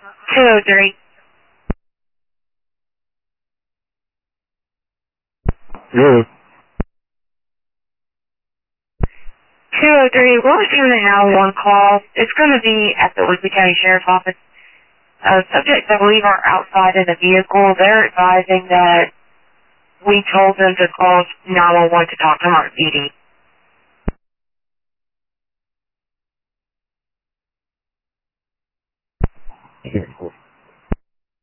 203. Yeah. 203, we're receiving a 911 call. It's going to be at the Weasley County Sheriff's Office. Subjects, I believe, are outside of the vehicle. They're advising that we told them to call 911 to talk to Mark Beatty.